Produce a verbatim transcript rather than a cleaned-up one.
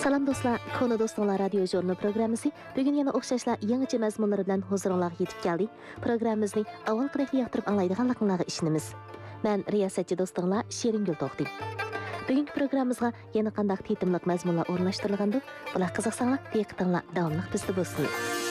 Salam dostlar, Konu Dostlar Radio Jurnu programmasi bugün yana o'xshashlar yangicha mazmunlar bilan huzuringizga yetib keldi. Programmamizni avvalgidek yoqtirib anglaydiganliklaringizni ishonamiz. Men riyosatchi do'stinglar Sheringul To'xtim. Bugungi programmamizga yana qanday tetimliq mazmunlar o'rnashtirilgandi? Bular qiziqsanglar, diqqatinglar davomli bizda bo'lsin.